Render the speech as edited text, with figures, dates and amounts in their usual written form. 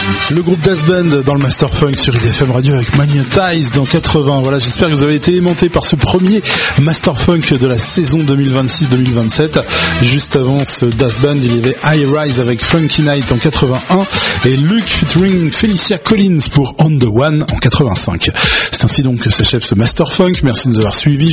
Le groupe Das Band dans le Master Funk sur IDFM Radio avec Magnetized en 80. Voilà, j'espère que vous avez été aimantés par ce premier Master Funk de la saison 2026-2027. Juste avant ce Das Band, il y avait High Rise avec Funky Night en 81 et Luke featuring Felicia Collins pour On The One en 85. C'est ainsi donc que s'achève ce Master Funk. Merci de nous avoir suivis.